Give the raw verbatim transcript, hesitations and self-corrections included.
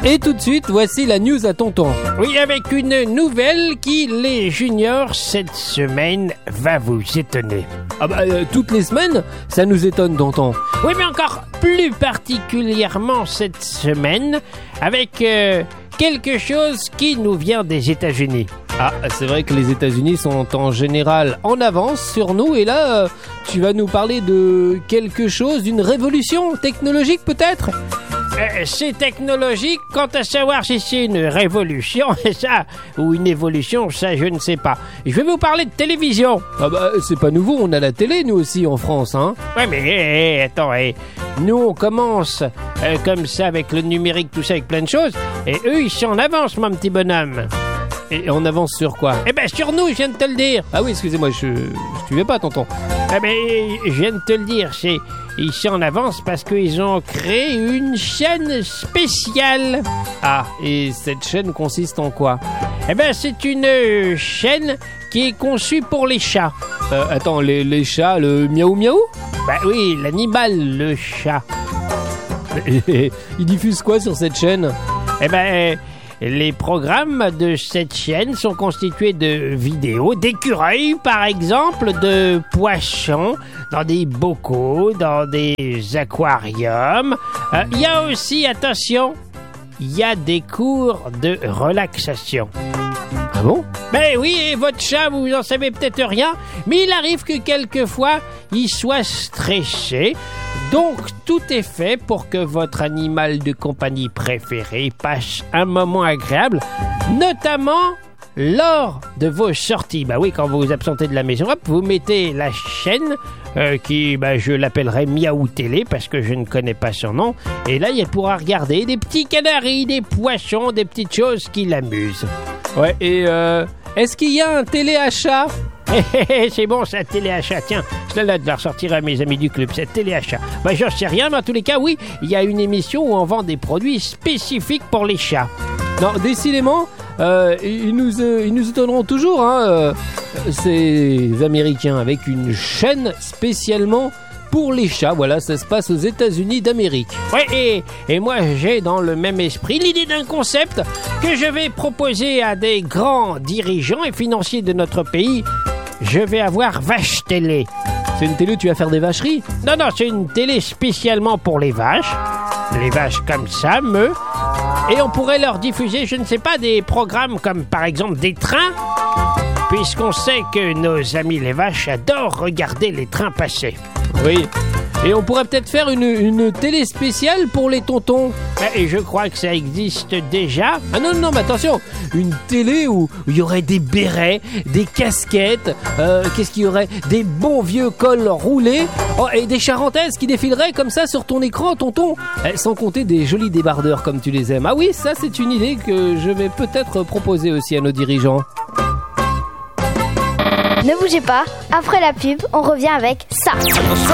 Et tout de suite, voici la news à tonton. Oui, avec une nouvelle qui, les juniors, cette semaine, va vous étonner. Ah bah, euh, toutes les semaines, ça nous étonne, tonton. Oui, mais encore plus particulièrement cette semaine, avec euh, quelque chose qui nous vient des États-Unis. Ah, c'est vrai que les États-Unis sont en général en avance sur nous, et là, euh, tu vas nous parler de quelque chose, d'une révolution technologique peut-être ? Euh, c'est technologique. Quant à savoir si c'est une révolution, ça, ou une évolution, ça je ne sais pas. Je vais vous parler de télévision. Ah bah, c'est pas nouveau, on a la télé nous aussi en France, hein. Ouais, mais hé, hé, attends, hé. Nous on commence euh, comme ça avec le numérique, tout ça, avec plein de choses, et eux ils sont en avance, mon petit bonhomme. Et on avance sur quoi ? Eh ben sur nous, je viens de te le dire. Ah oui, excusez-moi, je ne suivais pas, tonton. Ah ben, je viens de te le dire, c'est... Ils sont en avance parce qu'ils ont créé une chaîne spéciale. Ah, et cette chaîne consiste en quoi ? Eh ben, c'est une chaîne qui est conçue pour les chats. Euh, attends, les, les chats, le miaou miaou ? Bah oui, l'animal, le chat. Ils diffusent quoi sur cette chaîne ? Eh ben... Les programmes de cette chaîne sont constitués de vidéos, d'écureuils par exemple, de poissons dans des bocaux, dans des aquariums. Euh, il y a aussi, attention, il y a des cours de relaxation. Ah bon ? Ben oui, et votre chat, vous en savez peut-être rien, mais il arrive que quelquefois, il soit stressé. Donc, tout est fait pour que votre animal de compagnie préféré passe un moment agréable, notamment lors de vos sorties. Bah oui, quand vous vous absentez de la maison, hop, vous mettez la chaîne euh, qui, bah, je l'appellerai Miaou Télé parce que je ne connais pas son nom. Et là, il pourra regarder des petits canaris, des poissons, des petites choses qui l'amusent. Ouais, et euh, est-ce qu'il y a un téléachat ? C'est bon, ça, téléachat. Tiens, celle-là de la ressortir à mes amis du club, c'est téléachat. Bah, j'en sais rien, mais en tous les cas, oui, il y a une émission où on vend des produits spécifiques pour les chats. Non, décidément, euh, ils, nous, euh, ils nous étonneront toujours, hein, euh, ces Américains, avec une chaîne spécialement pour les chats. Voilà, ça se passe aux États-Unis d'Amérique. Ouais, et, et moi, j'ai dans le même esprit l'idée d'un concept que je vais proposer à des grands dirigeants et financiers de notre pays. Je vais avoir Vache Télé. C'est une télé où tu vas faire des vacheries ? Non, non, c'est une télé spécialement pour les vaches. Les vaches comme ça, me. Et on pourrait leur diffuser, je ne sais pas, des programmes comme par exemple des trains, puisqu'on sait que nos amis les vaches adorent regarder les trains passer. Oui. Et on pourrait peut-être faire une, une télé spéciale pour les tontons. Et je crois que ça existe déjà. Ah non, non, mais attention, une télé où il y aurait des bérets, des casquettes, euh, qu'est-ce qu'il y aurait ? Des bons vieux cols roulés, oh, et des charentaises qui défileraient comme ça sur ton écran, tonton. Eh, sans compter des jolis débardeurs comme tu les aimes. Ah oui, ça c'est une idée que je vais peut-être proposer aussi à nos dirigeants. Ne bougez pas, après la pub, on revient avec ça.